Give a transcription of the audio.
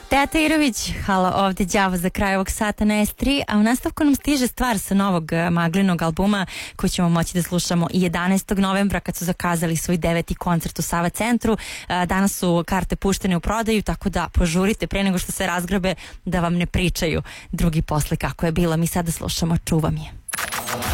Teta Irović, halo, ovdje Đavo za kraj ovog sata na S3, a u nastavku nam stiže stvar sa novog Maglinog albuma koji ćemo moći da slušamo i 11. novembra kad su zakazali svoj 9. koncert u Sava centru. Danas su karte puštene u prodaju, tako da požurite pre nego što se razgrabe da vam ne pričaju drugi posle kako je bilo. Mi sada slušamo Čuvam je.